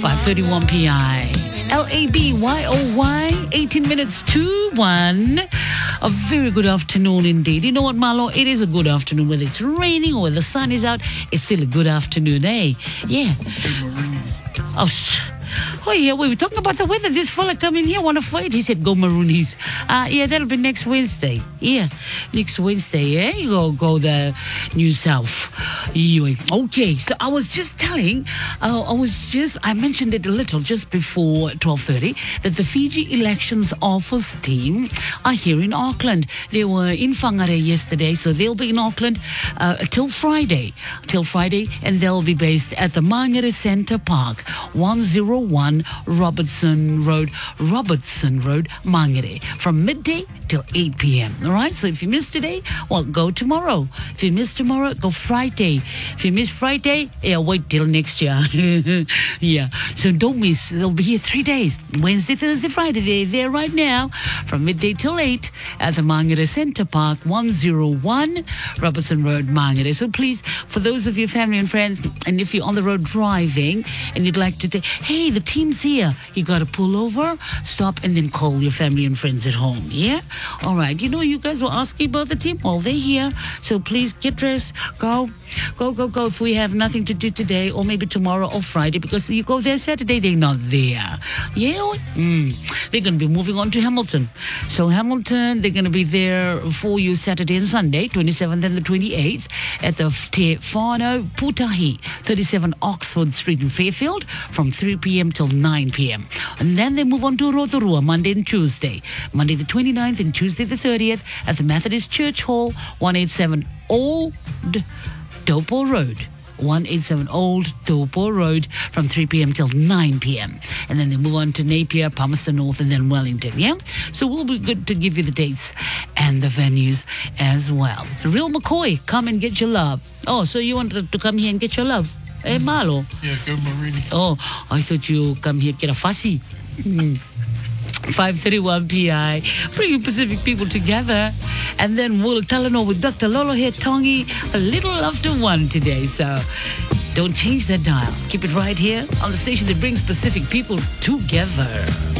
5:31 PI. LABYOY, 18 minutes to 1. A very good afternoon indeed. You know what, Marlo? It is a good afternoon. Whether it's raining or the sun is out, it's still a good afternoon, eh? Yeah. Oh, yeah, we were talking about the weather. This fella come in here, want to fight. He said, go Maroonies. Yeah, that'll be next Wednesday. Yeah, next Wednesday, eh? You go the New South. Anyway, okay, so I was just telling, I mentioned it a little just before 12:30, that the Fiji Elections Office team are here in Auckland. They were in Whangarei yesterday, so they'll be in Auckland till Friday, and they'll be based at the Mangere Centre Park, 101 Robertson Road, Mangere, from midday till 8 p.m. All right, so if you miss today, well, go tomorrow. If you miss tomorrow, go Friday. If you miss Friday, yeah, wait till next year. Yeah, so don't miss. They'll be here 3 days, Wednesday, Thursday, Friday. They're there right now from midday till 8 at the Mangere Centre Park, 101 Robertson Road, Mangere. So please, for those of your family and friends, and if you're on the road driving and you'd like to take, hey, the team's here, you got to pull over, stop, and then call your family and friends at home. Yeah? All right. You know, you guys were asking about the team. Well, they're here. So please get dressed. Go. If we have nothing to do today, or maybe tomorrow or Friday, because you go there Saturday, they're not there. Yeah? They're going to be moving on to Hamilton. So Hamilton, they're going to be there for you Saturday and Sunday, 27th and the 28th, at the Te Whānau Putahi, 37 Oxford Street in Fairfield, from 3 p.m. till 9 p.m. And then they move on to Rotorua, Monday and Tuesday. Monday the 29th and Tuesday the 30th at the Methodist Church Hall, 187 Old Taupo Road. 187 Old Taupo Road from 3 p.m. till 9 p.m. And then they move on to Napier, Palmerston North, and then Wellington, yeah? So we'll be good to give you the dates and the venues as well. Real McCoy, come and get your love. Oh, so you wanted to come here and get your love? Eh, Marlo? Yeah, go Maroonies. Oh, I thought you come here get a fussy. 5:31 PI, bringing Pacific people together. And then we'll Talanoa with Dr. Lolo Tongi, a little after 1 today. So don't change that dial. Keep it right here on the station that brings Pacific people together.